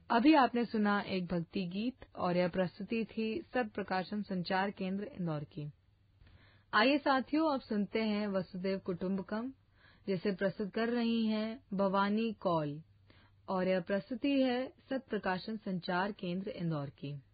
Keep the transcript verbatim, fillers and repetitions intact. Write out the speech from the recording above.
अभी आपने सुना एक भक्ति गीत और यह प्रस्तुति थी सत प्रकाशन संचार केंद्र इंदौर की। आइए साथियों, अब सुनते हैं वसुदेव कुटुंबकम, जिसे प्रस्तुत कर रही हैं भवानी कौल, और यह प्रस्तुति है सत प्रकाशन संचार केंद्र इंदौर की।